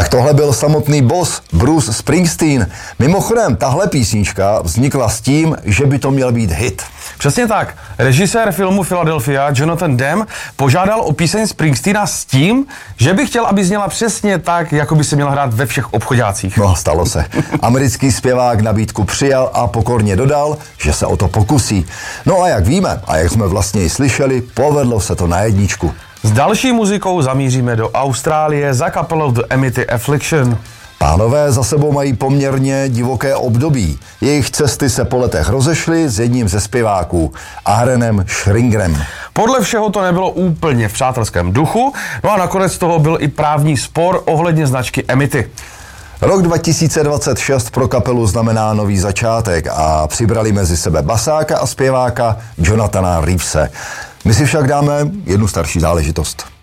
Tak tohle byl samotný boss Bruce Springsteen. Mimochodem, tahle písnička vznikla s tím, že by to měl být hit. Přesně tak. Režisér filmu Philadelphia Jonathan Demme požádal o píseň Springsteena s tím, že by chtěl, aby zněla přesně tak, jako by se měla hrát ve všech obchodácích. No, stalo se. Americký zpěvák nabídku přijal a pokorně dodal, že se o to pokusí. No a jak víme, a jak jsme vlastně i slyšeli, povedlo se to na jedničku. S další muzikou zamíříme do Austrálie za kapelou The Amity Affliction. Pánové za sebou mají poměrně divoké období. Jejich cesty se po letech rozešly s jedním ze zpěváků, Aaronem Schringerem. Podle všeho to nebylo úplně v přátelském duchu, no a nakonec z toho byl i právní spor ohledně značky Amity. Rok 2026 pro kapelu znamená nový začátek a přibrali mezi sebe basáka a zpěváka Jonathana Reevese. My si však dáme jednu starší záležitost.